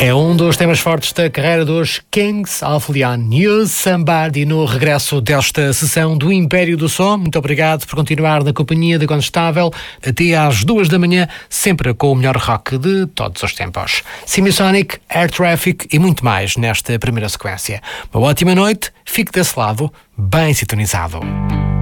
É um dos temas fortes da carreira dos Kings of Leon, You Somebody, no regresso desta sessão do Império do Som. Muito obrigado por continuar na companhia da Condestável até às 2 da manhã, sempre com o melhor rock de todos os tempos. Semisonic, Air Traffic e muito mais nesta primeira sequência. Uma ótima noite, fique desse lado, bem sintonizado.